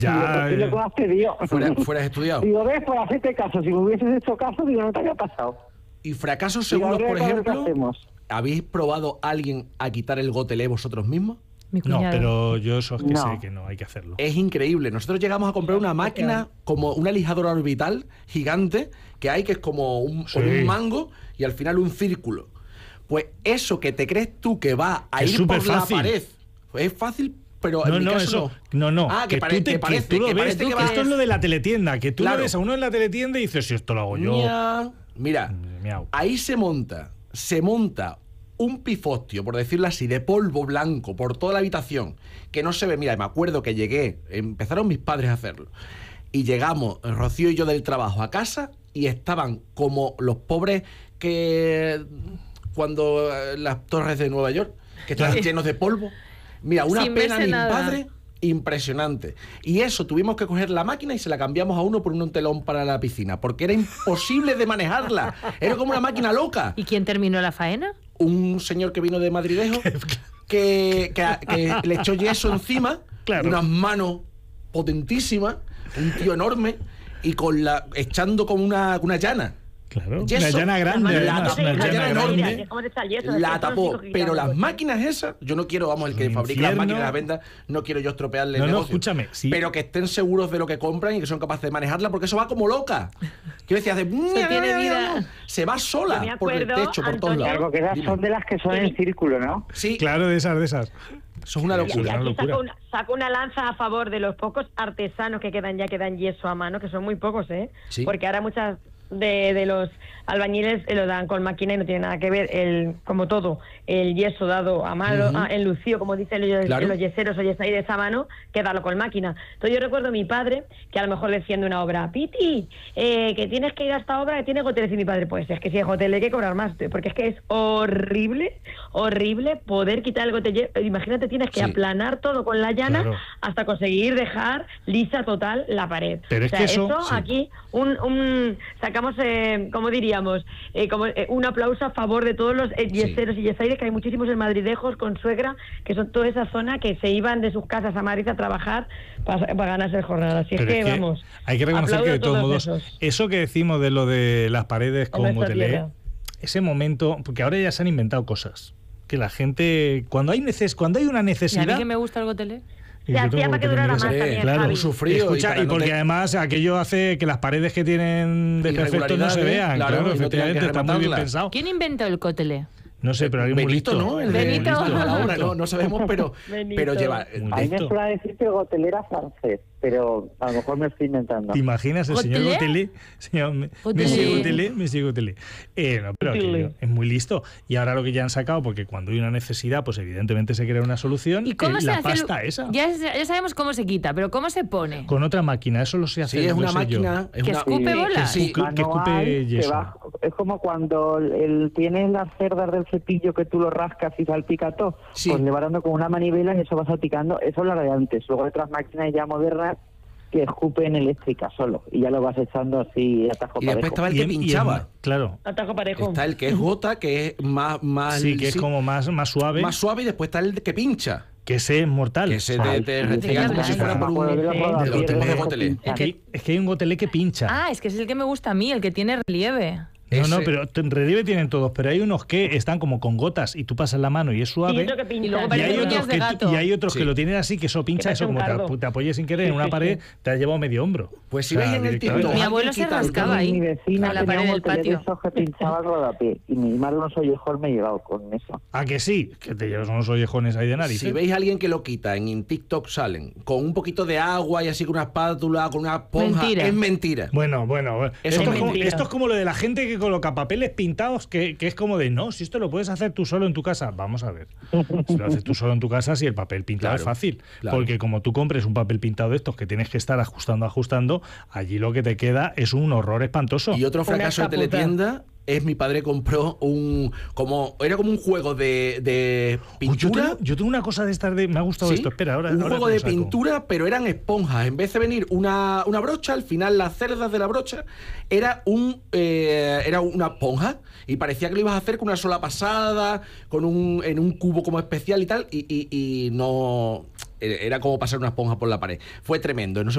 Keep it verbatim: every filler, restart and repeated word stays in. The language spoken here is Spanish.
Ya, Y lo que has pedido. Fuera, fueras estudiado. Digo, ves, por hacerte caso, si me hubieses hecho caso, digo, no te había pasado. Y fracasos Digo, seguros, a ver, por a ver qué ejemplo, hacemos. ¿habéis probado a alguien a quitar el gotelé vosotros mismos? Mi no, cuñado. pero yo eso es que No. sé que no hay que hacerlo. Es increíble. Nosotros llegamos a comprar una máquina como una lijadora orbital gigante que hay, que es como un, Sí. con un mango y al final un círculo. Pues eso que te crees tú que va a Es ir por superfácil. la pared, pues es fácil, pero No, en mi no, caso eso. No, no. Ah, que, que, pare- tú te, que que parece, tú lo que ves. parece tú, que que va- esto es lo de la teletienda. Que tú Claro. lo ves a uno en la teletienda y dices, si esto lo hago yo. Ña. Mira, Miau. ahí se monta, se monta un pifostio, por decirlo así, de polvo blanco por toda la habitación, que no se ve. Mira, me acuerdo que llegué, empezaron mis padres a hacerlo, y llegamos, Rocío y yo, del trabajo a casa, y estaban como los pobres que cuando eh, las torres de Nueva York, que estaban Sí. llenos de polvo. Mira, una Sin pena a verse mis nada. padres impresionante. Y eso, tuvimos que coger la máquina y se la cambiamos a uno por un telón para la piscina, porque era imposible de manejarla. Era como una máquina loca. ¿Y quién terminó la faena? Un señor que vino de Madrilejo que, que, que le echó yeso encima, Claro. unas manos potentísimas, un tío enorme, y con la echando como una, una llana. Claro. Yeso. Una llana grande. La además, tapa- una la llana llana grande. enorme. ¿Cómo te está el yeso? La Es que tapó, son los pero chicos las gigantes. máquinas esas, yo no quiero, vamos, el que Un fabrica las infierno. máquinas y las venda, no quiero yo estropearle No, el no, negocio. escúchame, sí. Pero que estén seguros de lo que compran y que son capaces de manejarla, porque eso va como loca. Quiero decir, hace... tiene vida. Se va Yo sola me por el acuerdo, techo, por todos Antonio, lados. Claro, que esas Dime. son de las que son en círculo, ¿no? Sí, Claro, de esas, de esas. eso es una Y locura. una aquí locura. saco una, saco una lanza a favor de los pocos artesanos que quedan ya que dan yeso a mano, que son muy pocos, ¿eh? Sí. Porque ahora muchas de, de los albañiles eh, lo dan con máquina y no tiene nada que ver, el como todo, el yeso dado a mano, Ujú. ah, enlucido, como dicen los, Claro. los yeseros o yesaídes a mano, que darlo con máquina. Entonces yo recuerdo a mi padre, que a lo mejor le decían de una obra, Piti, eh, que tienes que ir a esta obra que tiene goteles, y mi padre, pues es que si es gotel hay que cobrar más, porque es que es horrible, horrible poder quitar el gotelle. Imagínate, tienes que Sí. aplanar todo con la llana Claro. hasta conseguir dejar lisa total la pared. Pero o es sea, que eso- sí. aquí un, un sacamos, eh, como diríamos, eh, como eh, un aplauso a favor de todos los eh, yeseros y yesaires, que hay muchísimos en Madridejos con suegra, que son toda esa zona que se iban de sus casas a Madrid a trabajar para, para ganarse el jornal. Así es Pero que, es que vamos, hay que reconocer aplaudo que de a todos modos, esos. eso que decimos de lo de las paredes En con nuestra gotelé, tierra. ese momento, porque ahora ya se han inventado cosas. Que la gente, cuando hay neces cuando hay una ¿Y a mí necesidad. que me gusta el gotelé? y Se yo hacía tengo para que gotelé en durara mi más casa. también, Claro, Javi. sufrido. Escucha, y para y no porque te- además aquello hace que las paredes que tienen de perfecto no se Irregularidades, vean. claro, Claro, y no tengan que efectivamente, está muy bien rematarla. pensado. ¿Quién inventó el gotelé? No sé, pero alguien muy Benito, listo. ¿no? El de Benito. Benito a la hora, Benito. no, no sabemos, pero, Benito. pero lleva... Muy A mí me listo. suele decir que el gotelé era francés, pero a lo mejor me estoy inventando. ¿Te imaginas el señor ¿Gotelé? Gotelé? Señor M- Gotelé. Monsieur Gotelé, Monsieur Gotelé. Eh, no, pero Gotelé. aquello es muy listo. Y ahora lo que ya han sacado, porque cuando hay una necesidad, pues evidentemente se crea una solución. ¿Y cómo eh, se la hace? el- pasta esa. Ya, ya sabemos cómo se quita, pero ¿cómo se pone? Con otra máquina, eso lo sé hacer. Sí, es lo una sé yo. máquina... Es ¿Que una, escupe Sí, bolas? sí, que- que escupe Manual, que yeso. va- es como cuando el, el- tienes las cerdas del cepillo que tú lo rascas y salpica todo, Sí. pues le vas dando con una manivela y eso va salpicando. Eso es la de antes. Luego hay otras máquinas ya modernas que escupen eléctrica solo y ya lo vas echando así a tajo Y después parejo. estaba el Y que en- y en- pinchaba. claro. Atajo parejo. Está el que es gota, que es más... más Sí, que es como más, más suave. más suave, y después está el que pincha. Que ese es mortal. Que ese Ay, te, te sí, restringa sí, como sí, si fuera sí, por me un... acuerdo de los de rodapiés los tipos de los que gotelé. pinchan. Es que, es que hay un gotelé que pincha. Ah, es que es el que me gusta a mí, el que tiene relieve. No, no, Ese- pero t- en relieve tienen todos, pero hay unos que están como con gotas y tú pasas la mano y es Sí, suave. otro que pincha. Y luego Y parece hay, uñas otros de que, gato. y hay otros Sí. que lo tienen así, que eso pincha, Que eso parece un como te, cardo. te apoyes sin querer en Sí, una sí, pared, sí. te ha llevado medio hombro. Pues si O sea, veis en el directamente. TikTok... Mi alguien abuelo se quita el rascaba gotelé. ahí. Mi vecina a la tenía pared un del gotelé de patio. esos que pinchaba el rodapié y mi madre unos ollejones me he llevado con eso. ¿A que sí? Que te llevas unos ollejones ahí de nariz. Si veis a alguien que lo quita, en TikTok salen con un poquito de agua y así con una espátula, con una esponja, Mentira. es mentira. Bueno, bueno, bueno. Eso esto, es es como, mentira. esto es como lo de la gente que coloca papeles pintados, que, que es como de, no, si esto lo puedes hacer tú solo en tu casa. Vamos a ver. Si lo haces tú solo en tu casa, si el papel pintado Claro, es fácil. claro. Porque como tú compres un papel pintado de estos que tienes que estar ajustando, ajustando, allí lo que te queda es un horror espantoso. Y otro Una fracaso de chapuza. teletienda es mi padre compró un... como era como un juego de, de Uy, yo, pintura. tengo, yo tengo una cosa de estas de... Me ha gustado ¿Sí? esto. Espera, ahora un ahora juego te lo de saco. pintura, pero eran esponjas. En vez de venir una, una brocha, al final las cerdas de la brocha era un eh, era una esponja. Y parecía que lo ibas a hacer con una sola pasada, con un, en un cubo como especial y tal. Y, y, y no... Era como pasar una esponja por la pared. Fue tremendo. No se